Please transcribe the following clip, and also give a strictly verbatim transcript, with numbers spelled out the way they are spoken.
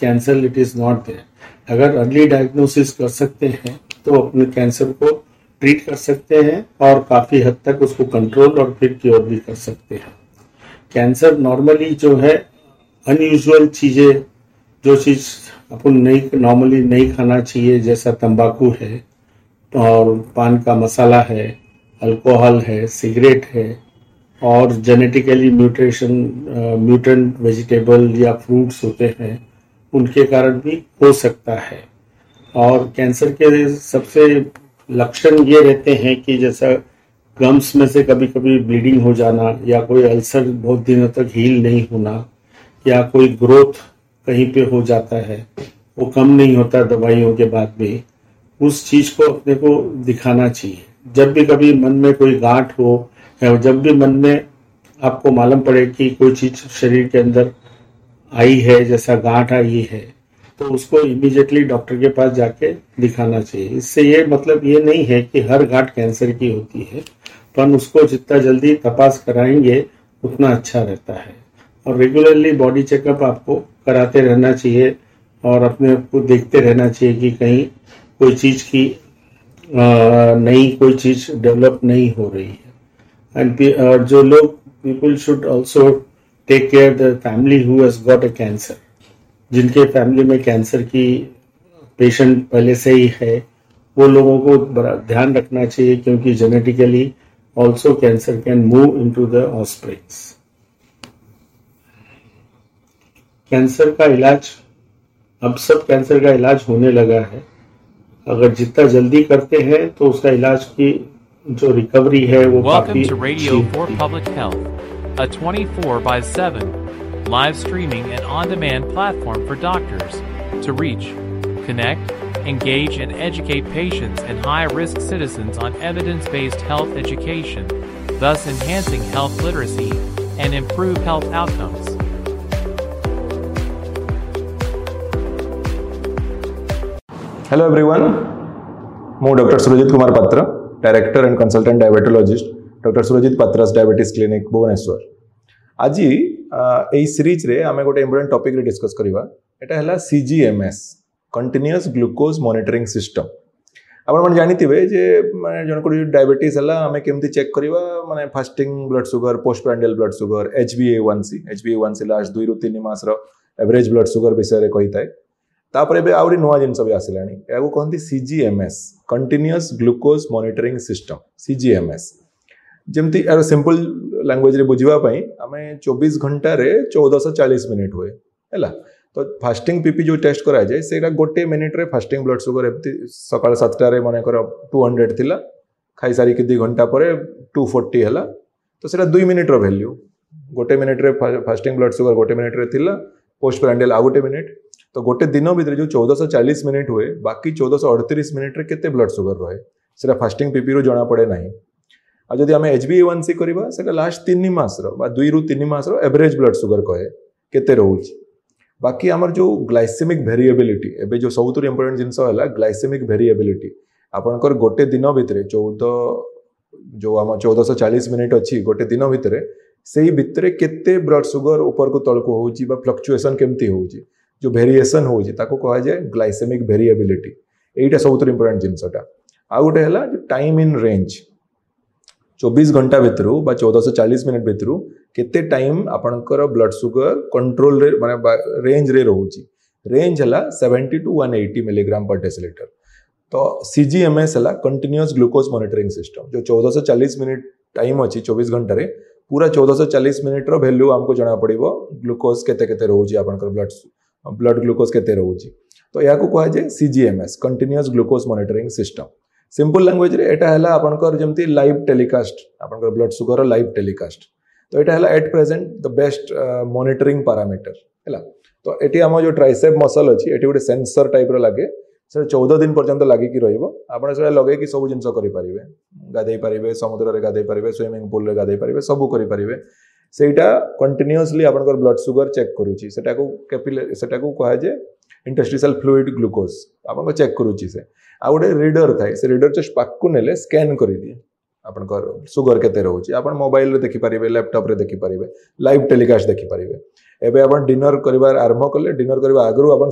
Cancer it is not there. अगर early diagnosis कर सकते हैं तो अपने कैंसर को ट्रीट कर सकते हैं और काफी हद तक उसको कंट्रोल और फिर क्योर भी कर सकते हैं। कैंसर नॉर्मली जो है अनयूजुअल चीजें, जो चीज अपन नहीं नॉर्मली नहीं खाना चाहिए, जैसा तंबाकू है और पान का मसाला है, अल्कोहल है, सिगरेट है और जेनेटिकली म्यूटेशन म्यूटेंट वेजिटेबल या फ्रूट्स होते हैं, उनके कारण भी हो सकता है। और कैंसर के सबसे लक्षण ये रहते हैं कि जैसा गम्स में से कभी कभी ब्लीडिंग हो जाना, या कोई अल्सर बहुत दिनों तक हील नहीं होना, या कोई ग्रोथ कहीं पे हो जाता है, वो कम नहीं होता दवाइयों के बाद भी, उस चीज को अपने को दिखाना चाहिए। जब भी कभी मन में कोई गांठ हो या जब भी मन में आपको मालूम पड़े कि कोई चीज शरीर के अंदर आई है, जैसा गांठ आई है, तो उसको इमीडिएटली डॉक्टर के पास जाके दिखाना चाहिए। इससे ये मतलब ये नहीं है कि हर गांठ कैंसर की होती है, पर उसको जितना जल्दी तपास कराएंगे उतना अच्छा रहता है। और रेगुलरली बॉडी चेकअप आपको कराते रहना चाहिए और अपने को देखते रहना चाहिए कि कहीं कोई चीज की नई कोई चीज डेवलप नहीं हो रही है। एंड जो लोग people should also take care the family who has got a cancer, जिनके फैमिली में कैंसर की पेशेंट पहले से ही है, वो लोगों को बड़ा ध्यान रखना चाहिए, क्योंकि genetically also cancer can move into the offsprings. Cancer का इलाज, अब सब कैंसर का इलाज होने लगा है। अगर जितना जल्दी करते हैं तो उसका इलाज की जो रिकवरी है वो काफी Welcome to Radio for Public Health, a twenty-four by seven live streaming and on-demand platform for doctors to reach, connect, engage, and educate patients and high-risk citizens on evidence-based health education, thus enhancing health literacy and improve health outcomes. Hello everyone, ମୁଁ doctor Surjit Kumar पात्र, director and consultant diabetologist, doctor Surjit पात्रास diabetes clinic Bhubaneswar. आज यही series रे आमे गोटे important topic रे discuss करबा। एटा हला सीजीएमएस, कंटीन्यूअस ग्लूकोज मॉनिटरिंग सिस्टम। आपण मन जानिथिबे जे माने जन को डायबिटीज हला आमे केमती चेक करबा, माने fasting blood sugar, post prandial blood sugar, HB ए वन सी, एचबी ए वन सी लास्ट दो रु तीन मास रो एवरेज ब्लड शुगर विषय रे कहिताय। तापर एबे आउरी नुवा जिनस भी आसिलानी, याको कहंती सीजीएमएस, कंटीन्यूअस ग्लूकोज मॉनिटरिंग सिस्टम, सीजीएमएस। जेमती यार सिंपल लैंग्वेज रे बुझिबा पई आमे चौबीस घंटा रे चौदह सौ चालीस मिनिट हुए हैला। तो फास्टिंग पीपी जो टेस्ट करा जाए सेटा गोटे मिनिट रे फास्टिंग ब्लड शुगर एमती सकाळ सात रे माने कर दो सौ थिला, खाई सारी के दो घंटा परे दो सौ चालीस हैला। तो सेटा दो मिनिट रो वैल्यू, गोटे मिनिट रे फास्टिंग ब्लड शुगर गोटे मिनिट रे थिला, पोस्ट प्रांडियल आ गोटे मिनिट। तो गोटे दिन भितर जो चौदह सौ चालीस मिनिट हुए, बाकी चौदह सौ अड़तीस मिनिट रे केते ब्लड शुगर रहे सेटा फास्टिंग पीपी रो जना पड़े नहीं। आ जदि आमे एचबी ए वन सी करबा सेटा लास्ट तीन मास रो बा दुई रु तीन मास रो एवरेज ब्लड शुगर कहे केते रहउची। बाकी हमर जो ग्लाइसेमिक वेरिएबिलिटी, एबे जो सबुतुर इंपोर्टेंट जिंस हला ग्लाइसेमिक वेरिएबिलिटी, आपनकर गोटे दिन भितर चौदह जो हम चौदह सौ चालीस मिनिट अछि गोटे दिन भितर, सेही भितर केते ब्लड शुगर ऊपर को तळ को होउची बा फ्लक्चुएशन केमती होउची, जो वेरिएशन होउची ताको कहा जाए ग्लाइसेमिक वेरिएबिलिटी। एटा सबुतुर इंपोर्टेंट जिंसटा। आ गोटे हला जो टाइम इन रेंज, चौबीस घंटा भितर बा चौदह सौ चालीस मिनिट भितर केते टाइम आपनकर ब्लड शुगर कंट्रोल रे माने रेंज रे रहउची। रेंज हला सत्तर टू एक सौ अस्सी मिलीग्राम पर डेसिलीटर। तो सीजीएमएस हला कंटीन्यूअस ग्लूकोज मॉनिटरिंग सिस्टम, जो चौदह सौ चालीस मिनिट टाइम अछि चौबीस घंटा रे, पूरा चौदह सौ चालीस मिनिट रो वैल्यू हमको जना पड़िबो ग्लूकोज केते केते रहउची, आपनकर ब्लड ब्लड ग्लूकोज केते रहउची। तो याको कहा जाए सीजीएमएस, continuous glucose monitoring system. Simple language रे एटा हला आपनकर जेमती लाइव टेलीकास्ट, आपनकर ब्लड शुगर लाइव टेलीकास्ट। तो एटा हला at present the best monitoring parameter हैला। तो एटी हम जो ट्राइसेप मसल अछि, एटी गोटे सेंसर टाइप रो लागे, से चौदह दिन पर्यंत लागि कि रहइबो। आपण से लगे कि सब जिंस करि परिबे, गाधै परिबे, समुद्र रे गाधै परिबे, स्विमिंग पूल रे गाधै परिबे, सब करि परिबे। सेटा कंटीन्यूअसली आपनकर ब्लड शुगर चेक करूची, सेटा को कैपिलरी, सेटा को कहा जे इंटरस्टिशियल फ्लूइड ग्लूकोज आपन चेक करूची। से आ गोटे रीडर थाए, से रीडर जस्ट पाकु नेले स्कैन करि दिए आपनकर शुगर केते रहउची। आपन मोबाइल रे देखि परिबे, लैपटॉप रे देखि परिबे, लाइव टेलीकास्ट देखि परिबे। एबे आपन डिनर करिवार आरंभ करले, डिनर करिवा आगरु आपन